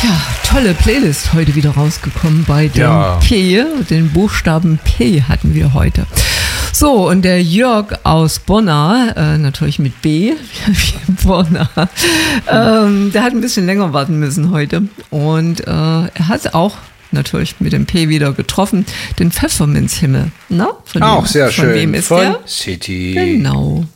Tja, tolle Playlist heute wieder rausgekommen bei dem P. Den Buchstaben P hatten wir heute. So, und der Jörg aus Bonnar, natürlich mit B, wie Bonnar, der hat ein bisschen länger warten müssen heute. Und er hat auch natürlich mit dem P wieder getroffen, den Pfefferminzhimmel. Auch sehr schön. Von wem ist von der? City. Genau.